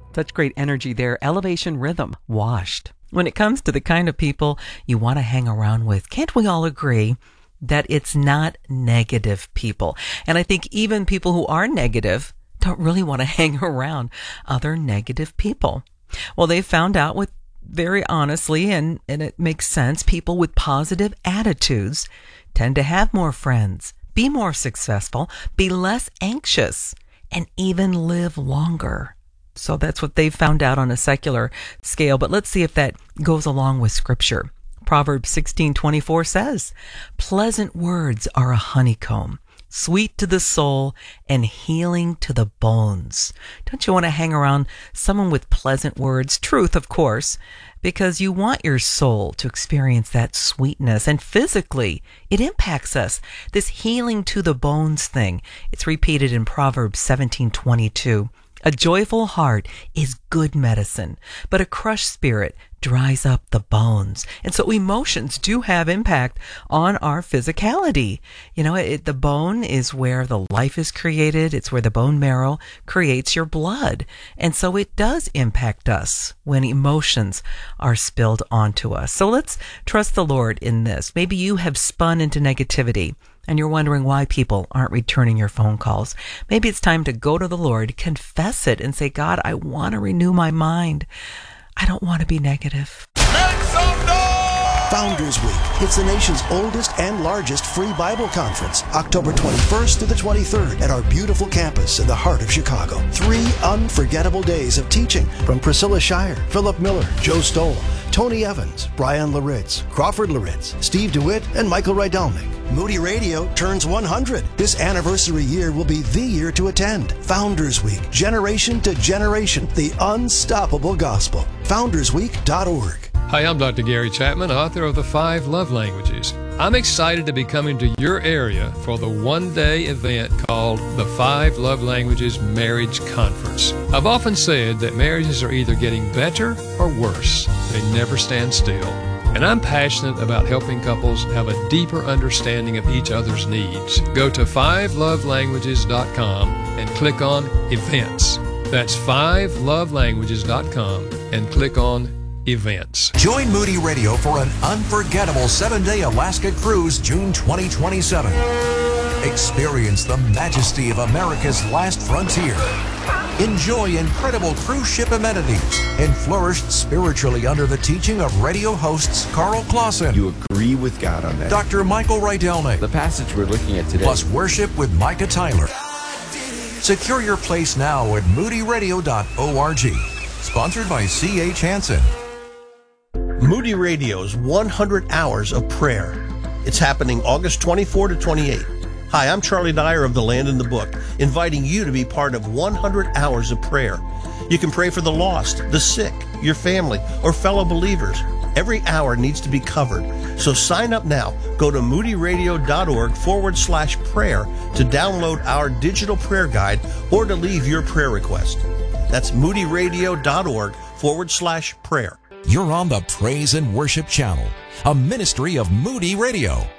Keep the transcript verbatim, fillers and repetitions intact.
Such great energy there. Elevation Rhythm, Washed. When it comes to the kind of people you want to hang around with, can't we all agree that it's not negative people? And I think even people who are negative don't really want to hang around other negative people. Well, they found out with very honestly, and, and it makes sense, people with positive attitudes tend to have more friends, be more successful, be less anxious, and even live longer. So that's what they've found out on a secular scale. But let's see if that goes along with Scripture. Proverbs sixteen twenty-four says, "Pleasant words are a honeycomb, sweet to the soul and healing to the bones." Don't you want to hang around someone with pleasant words? Truth, of course, because you want your soul to experience that sweetness. And physically, it impacts us. This healing to the bones thing, it's repeated in Proverbs seventeen twenty-two. "A joyful heart is good medicine, but a crushed spirit dries up the bones." And so emotions do have impact on our physicality. You know, it, the bone is where the life is created. It's where the bone marrow creates your blood. And so it does impact us when emotions are spilled onto us. So let's trust the Lord in this. Maybe you have spun into negativity and you're wondering why people aren't returning your phone calls. Maybe it's time to go to the Lord, confess it, and say, "God, I want to renew my mind. I don't want to be negative." Make some noise! Founders Week. It's the nation's oldest and largest free Bible conference, October twenty-first to the twenty-third at our beautiful campus in the heart of Chicago. Three unforgettable days of teaching from Priscilla Shire, Philip Miller, Joe Stoll, Tony Evans, Brian Laritz, Crawford Laritz, Steve DeWitt, and Michael Rydelnik. Moody Radio turns one hundred. This anniversary year will be the year to attend. Founders Week, generation to generation, the unstoppable gospel. founders week dot org. Hi, I'm Doctor Gary Chapman, author of The Five Love Languages. I'm excited to be coming to your area for the one-day event called the Five Love Languages Marriage Conference. I've often said that marriages are either getting better or worse. They never stand still. And I'm passionate about helping couples have a deeper understanding of each other's needs. Go to five love languages dot com and click on Events. That's five love languages dot com and click on Events. Join Moody Radio for an unforgettable seven-day Alaska cruise June twenty twenty-seven. Experience the majesty of America's last frontier. Enjoy incredible cruise ship amenities and flourish spiritually under the teaching of radio hosts Carl Clausen. You agree with God on that. Doctor Michael Rydelnik. The passage we're looking at today. Plus worship with Micah Tyler. Secure your place now at moody radio dot org. Sponsored by C H Hansen. Moody Radio's one hundred hours of prayer. It's happening August twenty-fourth to twenty-eighth. Hi, I'm Charlie Dyer of The Land in the Book, inviting you to be part of one hundred hours of prayer. You can pray for the lost, the sick, your family, or fellow believers. Every hour needs to be covered. So sign up now. Go to moody radio dot org forward slash prayer to download our digital prayer guide or to leave your prayer request. That's moody radio dot org forward slash prayer. You're on the Praise and Worship Channel, a ministry of Moody Radio.